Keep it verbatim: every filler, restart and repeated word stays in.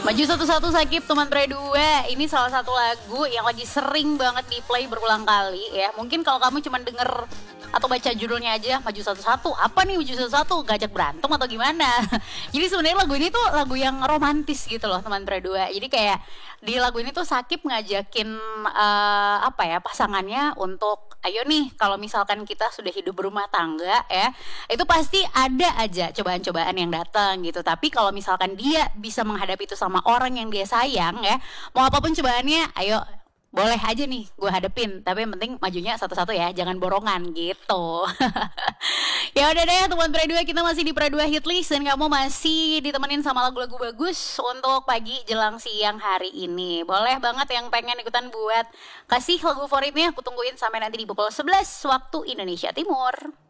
Maju satu-satu sakit teman pre dua. Ini salah satu lagu yang lagi sering banget di play berulang kali ya. Mungkin kalau kamu cuma denger atau baca judulnya aja, maju satu-satu, apa nih maju satu-satu, gajak berantem atau gimana. Jadi sebenarnya lagu ini tuh lagu yang romantis gitu loh teman pre dua. Jadi kayak di lagu ini tuh Sakib ngajakin uh, apa ya pasangannya untuk ayo nih kalau misalkan kita sudah hidup berumah tangga ya, itu pasti ada aja cobaan-cobaan yang datang gitu. Tapi kalau misalkan dia bisa menghadapi itu sama orang yang dia sayang ya, mau apapun cobaannya, ayo boleh aja nih gue hadepin, tapi yang penting majunya satu-satu ya, jangan borongan gitu. Ya udah deh teman pre dua, kita masih di pre dua Hitlist dan kamu masih ditemenin sama lagu-lagu bagus untuk pagi jelang siang hari ini. Boleh banget yang pengen ikutan buat kasih lagu favoritnya, aku tungguin sampai nanti di pukul sebelas waktu Indonesia Timur.